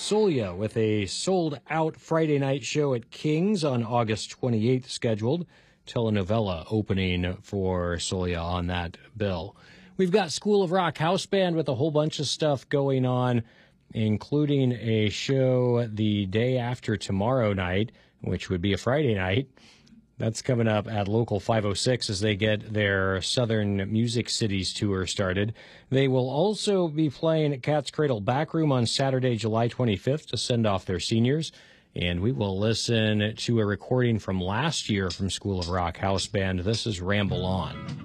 Solia with a sold-out Friday night show at King's on August 28th scheduled. Telenovela opening for Solia on that bill. We've got School of Rock House Band with a whole bunch of stuff going on, including a show the day after tomorrow night, which would be a Friday night. That's coming up at Local 506 as they get their Southern Music Cities tour started. They will also be playing at Cat's Cradle Backroom on Saturday, July 25th to send off their seniors. And we will listen to a recording from last year from School of Rock House Band. This is Ramble On.